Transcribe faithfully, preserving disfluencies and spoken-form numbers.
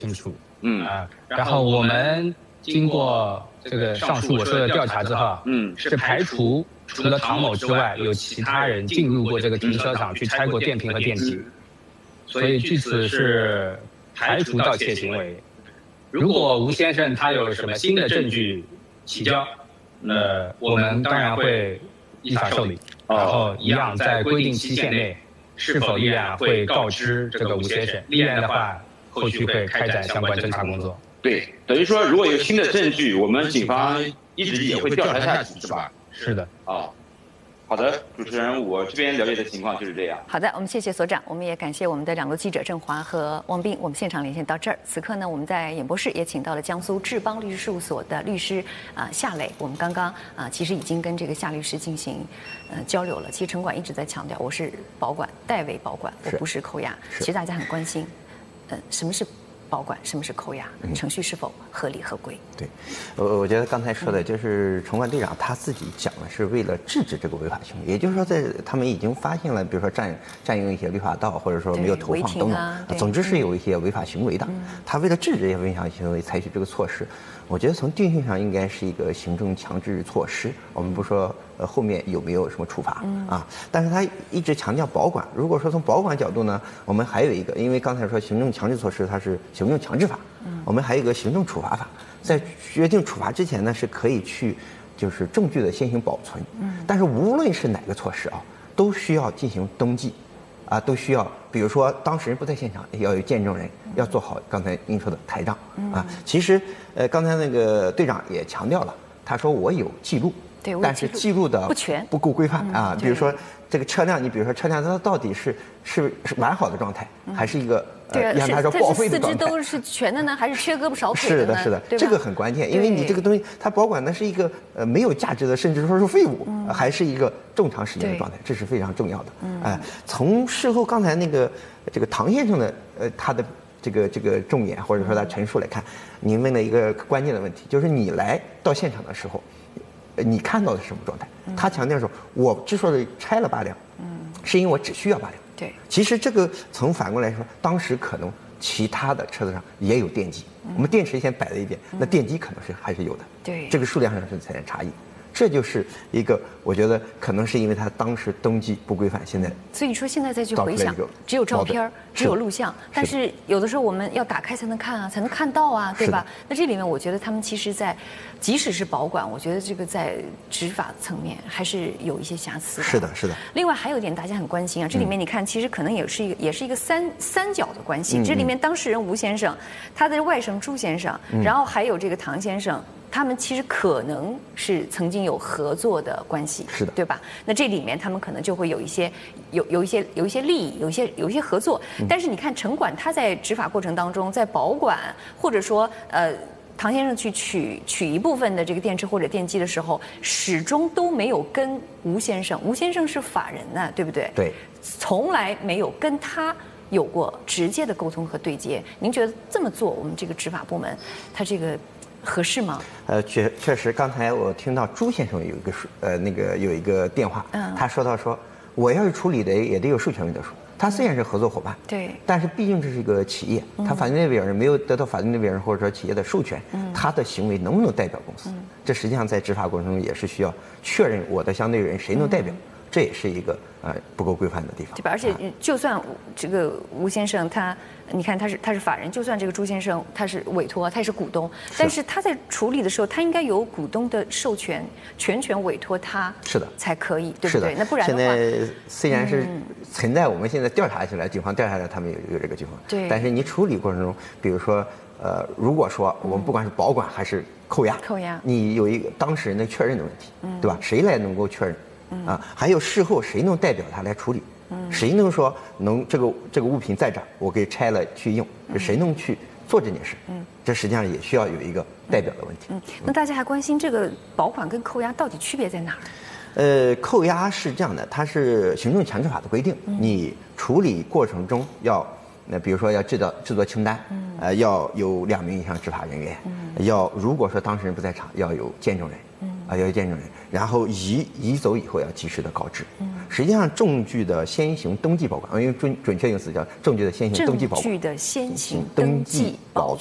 清楚。 嗯啊，然后我们经过这个上述我说的调查之后， 嗯， 是排除除了唐某之外，有其他人进入过这个停车场去拆过电瓶和电机，所以据此是排除盗窃行为。如果吴先生他有什么新的证据提交，呃，我们当然会依法受理，然后一样在规定期限内，是否立案会告知这个吴先生，立案的话，后续会开展相关侦查工作。 对，等于说如果有新的证据，我们警方一直也会调查下去，是吧？ 是的。 啊。好的，主持人，我这边了解的情况就是这样。 好的，我们谢谢所长，我们也感谢我们的两路记者郑华和王斌，我们现场连线到这儿。此刻呢，我们在演播室也请到了江苏志邦律师事务所的律师啊、呃、夏磊。我们刚刚啊、呃、其实已经跟这个夏律师进行呃交流了。其实城管一直在强调，我是保管，代为保管，我不是扣押。其实大家很关心，呃，什么是保管，什么是扣押，程序是否合理合规？ 对，我我觉得刚才说的就是城管队长他自己讲的是为了制止这个违法行为，也就是说在他们已经发现了，比如说占占用一些绿化道，或者说没有投放等等， 啊、 总之是有一些违法行为的。嗯、他为了制止这些违法行为，采取这个措施，我觉得从定性上应该是一个行政强制措施。我们不说呃后面有没有什么处罚、嗯、啊，但是他一直强调保管。如果说从保管角度呢，我们还有一个，因为刚才说行政强制措施它是行政强制法，嗯、我们还有一个行政处罚法。在决定处罚之前呢，是可以去就是证据的先行保存。嗯，但是无论是哪个措施啊，都需要进行登记，啊，都需要，比如说当事人不在现场，要有见证人，要做好刚才您说的台账啊。其实，呃，刚才那个队长也强调了，他说我有记录， 对， 但是记录的不全， 不够规范啊。比如说这个车辆，你比如说车辆它到底是是是完好的状态，还是一个。 对啊， 让他说报废的状态，四肢都是全的呢，还是缺胳膊少腿的呢？是的，是的，这个很关键，因为你这个东西它保管的是一个呃没有价值的，甚至说是废物，嗯、还是一个正常使用的状态，这是非常重要的。嗯，哎、呃，从事后刚才那个这个唐先生的呃他的这个这个重点或者说他陈述来看，您问了一个关键的问题，就是你来到现场的时候，你看到的是什么状态？嗯、他强调说，我之所以拆了八辆，嗯，是因为我只需要八辆。 对， 其实这个从反过来说，当时可能其他的车子上也有电机，嗯、我们电池先摆在一边，嗯、那电机可能是还是有的。 对， 这个数量上是存在差异，这就是一个我觉得可能是因为他当时登记不规范，现在所以说现在再去回想，只有照片，只有录像，但是有的时候我们要打开才能看啊，才能看到啊，对吧？那这里面我觉得他们其实在，即使是保管，我觉得这个在执法层面还是有一些瑕疵的。 是的，是的。 另外还有一点大家很关心啊，这里面你看，其实可能也是一个也是一个三三角的关系。 嗯、 这里面当事人吴先生，他的外甥朱先生，嗯、然后还有这个唐先生。他们其实可能是曾经有合作的关系， 是的， 对吧？那这里面他们可能就会有一些有有一些有一些利益，有一些有一些合作。嗯、但是你看城管他在执法过程当中，在保管或者说呃唐先生去取取一部分的这个电池或者电机的时候，始终都没有跟吴先生，吴先生是法人呢，对不对？ 对， 从来没有跟他有过直接的沟通和对接。您觉得这么做，我们这个执法部门他这个？合适吗？ 呃，确确实，刚才我听到朱先生有一个说，呃，那个有一个电话，嗯，他说到说，我要是处理的也得有授权委的书。他虽然是合作伙伴， 对， 但是毕竟这是一个企业，他法定代表人没有得到法定代表人或者说企业的授权，嗯，他的行为能不能代表公司？嗯，这实际上在执法过程中也是需要确认我的相对人谁能代表。嗯，这也是一个呃不够规范的地方， 对吧？而且就算这个吴先生他，你看他是他是法人，就算这个朱先生他是委托，他也是股东，但是他在处理的时候，他应该有股东的授权，全权委托他， 是的， 才可以，对不对？那不然的话， 现在虽然是存在，我们现在调查起来，警方调查起来，他们有有这个情况， 对。 但是你处理过程中，比如说呃，如果说我们不管是保管还是扣押， 扣押， 你有一个当事人的确认的问题，嗯，对吧？谁来能够确认？啊，还有事后谁能代表他来处理？嗯，谁能说能这个这个物品在这儿，我给拆了去用？嗯、谁能去做这件事？嗯，这实际上也需要有一个代表的问题。 嗯，那大家还关心这个保管跟扣押到底区别在哪儿？ 呃，扣押是这样的，它是行政强制法的规定，嗯、你处理过程中要，那比如说要制造制作清单，嗯，呃，要有两名以上执法人员，嗯，要如果说当事人不在场，要有见证人。嗯啊，要有见证人，然后移移走以后要及时的告知。嗯， 实际上，证据的先行登记保管，因为准准确用词叫证据的先行登记保管。 证据的先行登记保